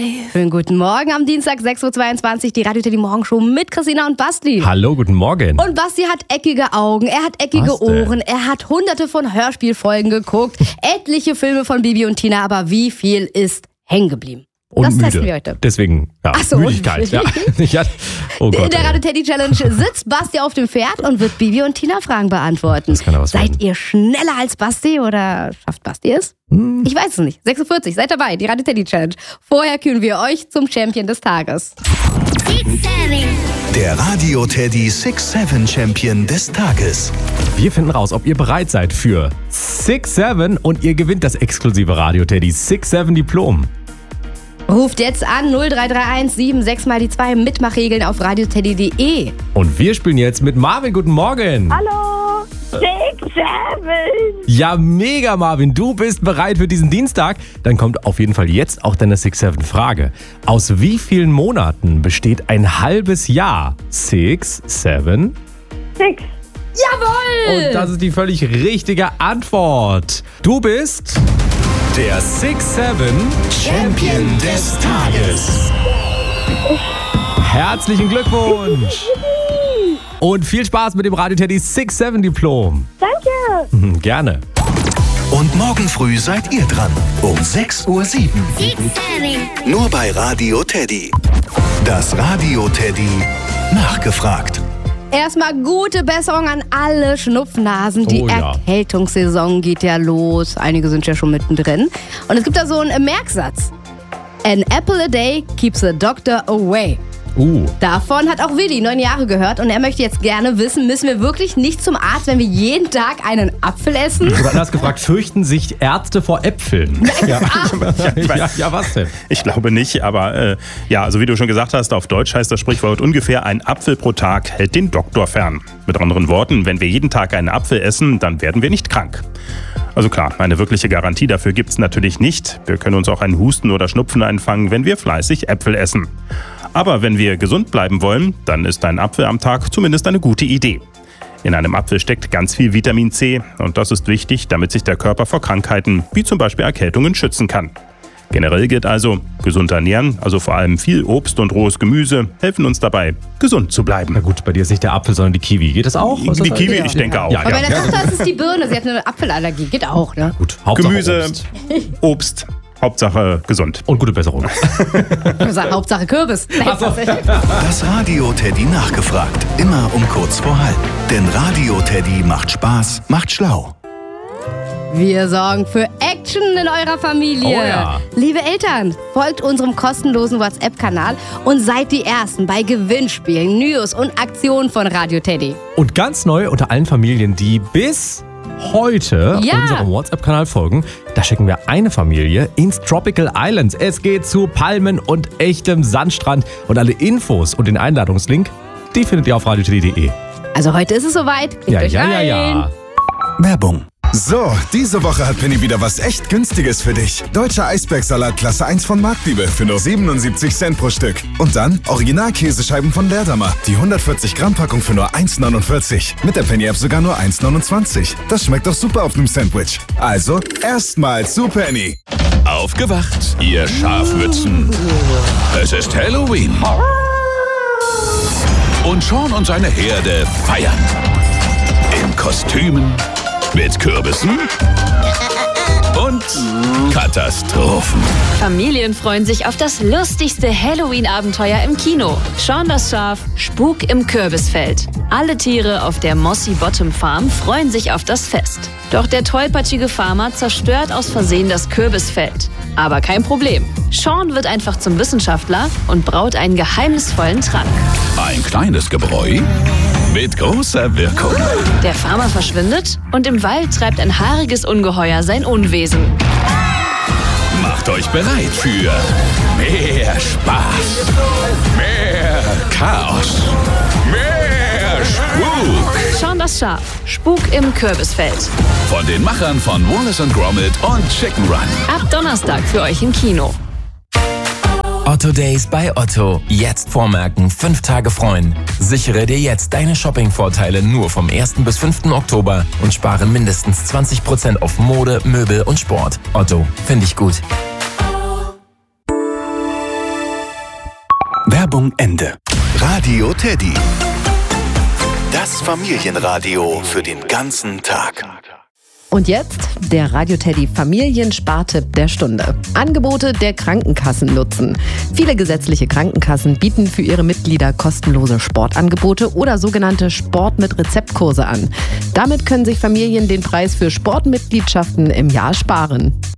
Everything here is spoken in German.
Schönen guten Morgen am Dienstag, 6.22 Uhr, die Radio Teddy Morgenshow mit Christina und Basti. Hallo, guten Morgen. Und Basti hat eckige Augen, er hat eckige Ohren, er hat hunderte von Hörspielfolgen geguckt, etliche Filme von Bibi und Tina, aber wie viel ist hängen geblieben? Und das müde. testen wir heute. Deswegen, ja, Ach so, Müdigkeit. Ja. Oh Gott, in der Radio Teddy Challenge sitzt Basti auf dem Pferd und wird Bibi und Tina Fragen beantworten. Das kann ja was werden. Seid ihr schneller als Basti oder schafft Basti es? Ich weiß es nicht. 6.40 Uhr, seid dabei, die Radio Teddy Challenge. Vorher kühlen wir euch zum Champion des Tages. 6-7. Der Radio Teddy 6-7 Champion des Tages. Wir finden raus, ob ihr bereit seid für 6-7 und ihr gewinnt das exklusive Radio Teddy 6-7 Diplom. Ruft jetzt an 0331 76 mal die 2 Mitmachregeln auf radioteddy.de. Und wir spielen jetzt mit Marvin. Guten Morgen. Hallo, 6-7. Ja, mega Marvin, du bist bereit für diesen Dienstag? Dann kommt auf jeden Fall jetzt auch deine 6-7-Frage. Aus wie vielen Monaten besteht ein halbes Jahr? 6, 7? 6. Jawohl! Und das ist die völlig richtige Antwort. Du bist der 6-7 Champion des Tages. Herzlichen Glückwunsch! Und viel Spaß mit dem Radio Teddy 6-7 Diplom. Danke. Gerne. Und morgen früh seid ihr dran. Um 6.07 Uhr. 6-7. Nur bei Radio Teddy. Das Radio Teddy nachgefragt. Erstmal gute Besserung an alle Schnupfnasen. Die ja. Erkältungssaison geht ja los. Einige sind ja schon mittendrin. Und es gibt da so einen Merksatz. An apple a day keeps the doctor away. Davon hat auch Willi 9 Jahre gehört und er möchte jetzt gerne wissen, müssen wir wirklich nicht zum Arzt, wenn wir jeden Tag einen Apfel essen? Du hast gefragt, fürchten sich Ärzte vor Äpfeln? Ja, was denn? Ich glaube nicht, aber also wie du schon gesagt hast, auf Deutsch heißt das Sprichwort ungefähr, ein Apfel pro Tag hält den Doktor fern. Mit anderen Worten, wenn wir jeden Tag einen Apfel essen, dann werden wir nicht krank. Also klar, eine wirkliche Garantie dafür gibt es natürlich nicht. Wir können uns auch einen Husten oder Schnupfen einfangen, wenn wir fleißig Äpfel essen. Aber wenn wir gesund bleiben wollen, dann ist ein Apfel am Tag zumindest eine gute Idee. In einem Apfel steckt ganz viel Vitamin C und das ist wichtig, damit sich der Körper vor Krankheiten wie zum Beispiel Erkältungen schützen kann. Generell gilt also, gesund ernähren, also vor allem viel Obst und rohes Gemüse, helfen uns dabei, gesund zu bleiben. Na gut, bei dir ist nicht der Apfel, sondern die Kiwi. Geht das auch? Die Kiwi, ich denke auch. Ja, Aber bei der Tochter ist es die Birne, sie hat eine Apfelallergie, geht auch, ne? Gut, Hauptsache Gemüse, Obst. Hauptsache gesund. Und gute Besserung. Hauptsache Kürbis. Das Radio Teddy nachgefragt. Immer um kurz vor halb. Denn Radio Teddy macht Spaß, macht schlau. Wir sorgen für Action in eurer Familie. Oh ja. Liebe Eltern, folgt unserem kostenlosen WhatsApp-Kanal und seid die Ersten bei Gewinnspielen, News und Aktionen von Radio Teddy. Und ganz neu unter allen Familien, die bis heute unserem WhatsApp-Kanal folgen, da schicken wir eine Familie ins Tropical Islands. Es geht zu Palmen und echtem Sandstrand. Und alle Infos und den Einladungslink, die findet ihr auf radioteddy.de. Also heute ist es soweit. Klickt euch rein. Werbung. So, diese Woche hat Penny wieder was echt Günstiges für dich. Deutscher Eisbergsalat Klasse 1 von Marktliebe für nur 77 Cent pro Stück. Und dann Original-Käsescheiben von Leerdammer. Die 140 Gramm Packung für nur 1,49. Mit der Penny-App sogar nur 1,29. Das schmeckt doch super auf einem Sandwich. Also, erstmal zu Penny. Aufgewacht, ihr Schafmützen. Es ist Halloween. Und Sean und seine Herde feiern. In Kostümen, mit Kürbissen und Katastrophen. Familien freuen sich auf das lustigste Halloween-Abenteuer im Kino. Sean das Schaf, Spuk im Kürbisfeld. Alle Tiere auf der Mossy Bottom Farm freuen sich auf das Fest. Doch der tollpatschige Farmer zerstört aus Versehen das Kürbisfeld. Aber kein Problem. Sean wird einfach zum Wissenschaftler und braut einen geheimnisvollen Trank. Ein kleines Gebräu mit großer Wirkung. Der Farmer verschwindet und im Wald treibt ein haariges Ungeheuer sein Unwesen. Macht euch bereit für mehr Spaß, mehr Chaos, mehr Spuk. Sean das Schaf, Spuk im Kürbisfeld. Von den Machern von Wallace & Gromit und Chicken Run. Ab Donnerstag für euch im Kino. Otto Days bei Otto. Jetzt vormerken, 5 Tage freuen. Sichere dir jetzt deine Shopping-Vorteile nur vom 1. bis 5. Oktober und spare mindestens 20% auf Mode, Möbel und Sport. Otto, finde ich gut. Werbung Ende. Radio Teddy. Das Familienradio für den ganzen Tag. Und jetzt der Radio Teddy Familienspartipp der Stunde. Angebote der Krankenkassen nutzen. Viele gesetzliche Krankenkassen bieten für ihre Mitglieder kostenlose Sportangebote oder sogenannte Sport mit Rezeptkurse an. Damit können sich Familien den Preis für Sportmitgliedschaften im Jahr sparen.